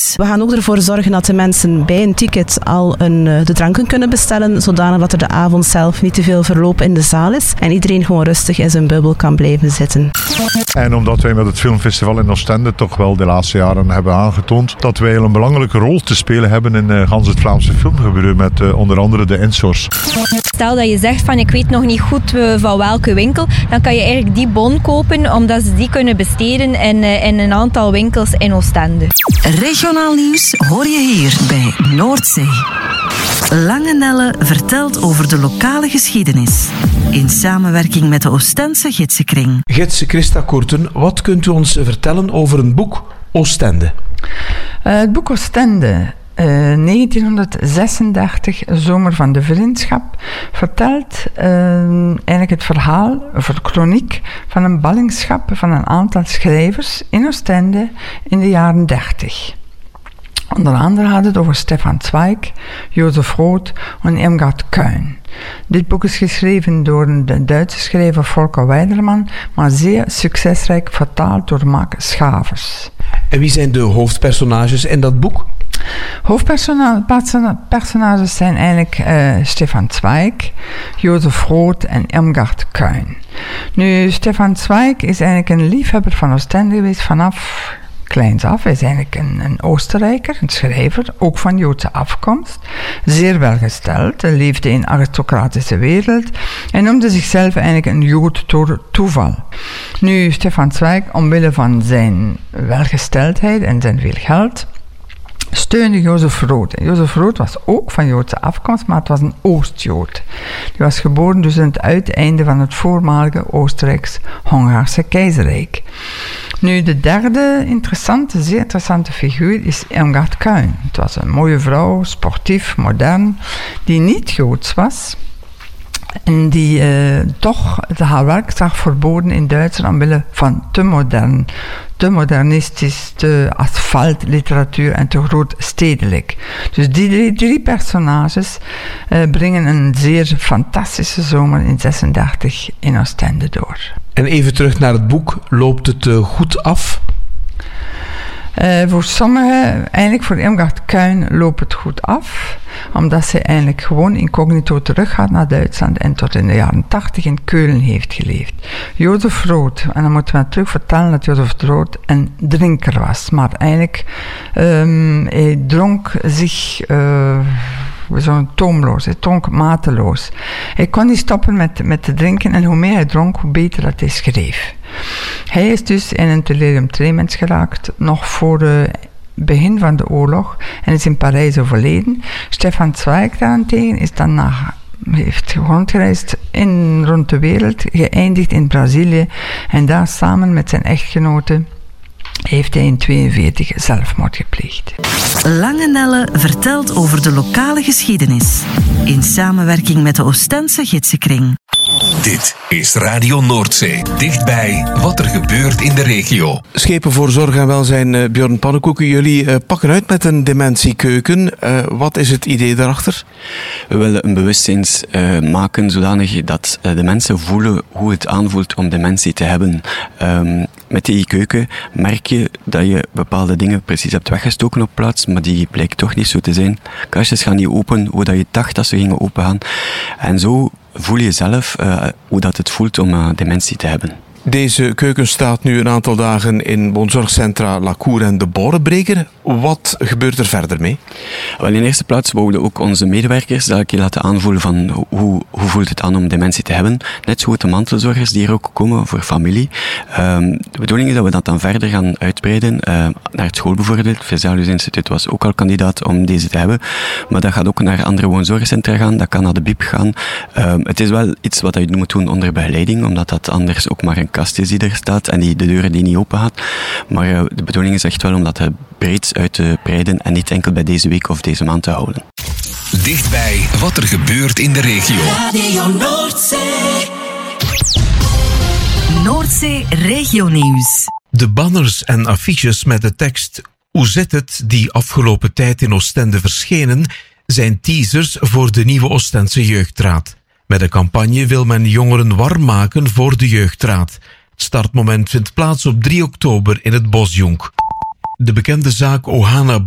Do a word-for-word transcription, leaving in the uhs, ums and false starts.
Nieuws. We gaan ook ervoor zorgen dat de mensen bij een ticket al een, de dranken kunnen bestellen, zodanig dat er de avond zelf niet te veel verloop in de zaal is en iedereen gewoon rustig in zijn bubbel kan blijven zitten. En omdat wij met het filmfestival in Oostende toch wel de laatste jaren hebben aangetoond dat wij een belangrijke rol te spelen hebben in uh, gans het Vlaamse filmgebeuren met uh, onder andere de insource. Stel dat je zegt van ik weet nog niet goed uh, van welke winkel, dan kan je eigenlijk die bon kopen omdat ze die kunnen besteden in, uh, in een aantal winkels in Oostende. Regionaal nieuws hoor je hier bij Noordzee. Lange Nelle vertelt over de lokale geschiedenis. In samenwerking met de Oostense Gidsenkring. Gids Christa Koerten, wat kunt u ons vertellen over een boek Oostende? Uh, het boek Oostende, uh, negentienhonderdzesendertig, Zomer van de Vriendschap, vertelt uh, eigenlijk het verhaal, of de chroniek, van een ballingschap van een aantal schrijvers in Oostende in de jaren dertig. Onder andere had het over Stefan Zweig, Jozef Roth en Irmgard Keun. Dit boek is geschreven door de Duitse schrijver Volker Weiderman, maar zeer succesrijk vertaald door Mark Schavers. En wie zijn de hoofdpersonages in dat boek? Hoofdpersonages zijn eigenlijk uh, Stefan Zweig, Jozef Roth en Irmgard Keun. Nu, Stefan Zweig is eigenlijk een liefhebber van Oostende geweest vanaf kleins af. Hij is eigenlijk een, een Oostenrijker, een schrijver, ook van Joodse afkomst. Zeer welgesteld, hij leefde in een aristocratische wereld en noemde zichzelf eigenlijk een Jood door toeval. Nu, Stefan Zweig, omwille van zijn welgesteldheid en zijn veel geld, steunde Jozef Roth. Jozef Roth was ook van Joodse afkomst, maar het was een Oost-Jood. Die was geboren dus in het uiteinde van het voormalige Oostenrijks-Hongaarse keizerrijk. Nu, de derde interessante, zeer interessante figuur is Irmgard Keun. Het was een mooie vrouw, sportief, modern, die niet Joods was. En die uh, toch haar werk zag verboden in Duitsland omwille van te modern, te modernistisch, te asfaltliteratuur en te groot stedelijk. Dus die drie, drie personages uh, brengen een zeer fantastische zomer in zesendertig in Oostende door. En even terug naar het boek, loopt het uh, goed af? Uh, voor sommigen, eigenlijk voor Irmgard Keun, loopt het goed af, omdat ze eigenlijk gewoon incognito teruggaat naar Duitsland en tot in de jaren tachtig in Keulen heeft geleefd. Jozef Roth, en dan moeten we terug vertellen dat Jozef Roth een drinker was, maar eigenlijk um, hij dronk zich Uh, Zo'n toomloos, hij dronk mateloos. Hij kon niet stoppen met, met te drinken en hoe meer hij dronk, hoe beter dat hij schreef. Hij is dus in een delirium tremens geraakt, nog voor het begin van de oorlog, en is in Parijs overleden. Stefan Zweig daarentegen is dan na heeft rondgereisd in, rond de wereld, geëindigd in Brazilië en daar samen met zijn echtgenote heeft hij in tweeënveertig zelfmoord gepleegd. Lange Nelle vertelt over de lokale geschiedenis. In samenwerking met de Oostense Gidsenkring. Dit is Radio Noordzee. Dichtbij wat er gebeurt in de regio. Schepen voor Zorg en Welzijn, uh, Björn Pannenkoeken. Jullie uh, pakken uit met een dementiekeuken. Uh, wat is het idee daarachter? We willen een bewustzijn uh, maken zodanig dat uh, de mensen voelen hoe het aanvoelt om dementie te hebben. Um, met die keuken merk je dat je bepaalde dingen precies hebt weggestoken op plaats, maar die blijkt toch niet zo te zijn. Kastjes gaan niet open hoe dat je dacht dat ze gingen opengaan. En zo voel je zelf uh, hoe dat het voelt om uh, dementie te hebben. Deze keuken staat nu een aantal dagen in woonzorgcentra La Cour en de Borenbreker. Wat gebeurt er verder mee? Wel, in eerste plaats wouden we ook onze medewerkers elke keer laten aanvoelen van hoe, hoe voelt het aan om dementie te hebben. Net zo goed de mantelzorgers die er ook komen voor familie. Um, de bedoeling is dat we dat dan verder gaan uitbreiden uh, naar het school bijvoorbeeld. Het Vesalius Instituut was ook al kandidaat om deze te hebben. Maar dat gaat ook naar andere woonzorgcentra gaan. Dat kan naar de B I P gaan. Um, het is wel iets wat je moet doen onder begeleiding, omdat dat anders ook maar een kast is die er staat en die, de deuren die niet open gaat. Maar uh, de bedoeling is echt wel om dat breed uit te breiden en niet enkel bij deze week of deze maand te houden. Dichtbij wat er gebeurt in de regio. Radio Noordzee. Noordzee Regionieuws. De banners en affiches met de tekst "Hoe zit het?" die afgelopen tijd in Oostende verschenen, zijn teasers voor de nieuwe Oostense Jeugdraad. Met de campagne wil men jongeren warm maken voor de Jeugdraad. Het startmoment vindt plaats op drie oktober in het Bosjonk. De bekende zaak Ohana